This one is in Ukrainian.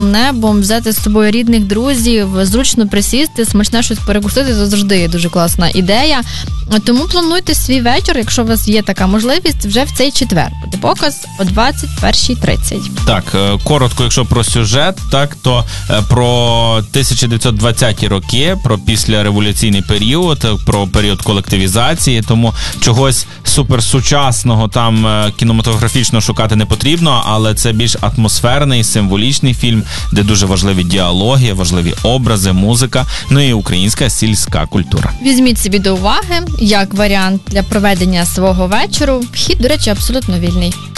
небом, взяти з собою рідних, друзів, зручно присісти, смачне щось перекусити, це завжди є дуже класна ідея. Тому плануйте свій вечір, якщо у вас є така можливість, вже в цей четвер. Буде показ о 21:30. Так, коротко, якщо про сюжет, так, то про 1920-ті роки, про післяреволюційний період, про період колективізації, тому чогось суперсучасного там кінематографічно шукати не потрібно, але це більш атмосферний, символічний фільм, де дуже важливі діалоги, важливі образи, музика, ну і українська сільська культура. Візьміть собі до уваги, як варіант для проведення свого вечору. Вхід, до речі, абсолютно вільний.